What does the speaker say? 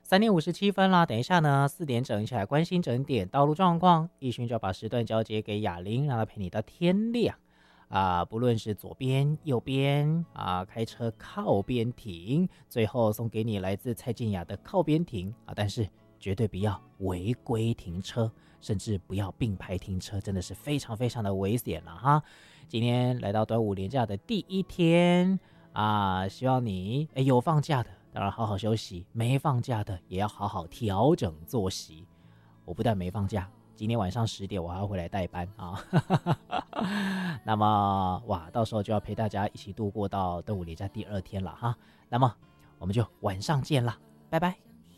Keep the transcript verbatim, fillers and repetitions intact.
三点五十七分啦，等一下呢，四点整一起来关心整点道路状况。奕迅就要把时段交接给雅玲，让她陪你到天亮。啊、不论是左边、右边啊，开车靠边停，最后送给你来自蔡健雅的靠边停啊，但是绝对不要违规停车，甚至不要并排停车，真的是非常非常的危险了哈。今天来到端午连假的第一天啊，希望你诶有放假的，当然好好休息；没放假的，也要好好调整作息。我不但没放假，今天晚上十点我还要回来代班啊。那么哇，到时候就要陪大家一起度过到端午连假第二天了哈。那么我们就晚上见啦，拜拜。